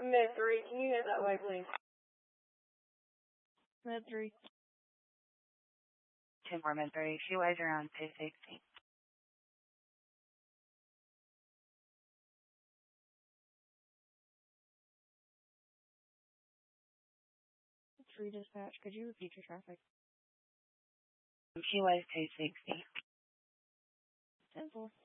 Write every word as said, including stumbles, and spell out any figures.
Mid three, can you hit that way, please? Mid three. Two more mid three. She weighs around two sixty. Three dispatch. Could you repeat your traffic? She weighs two sixty. Ten four.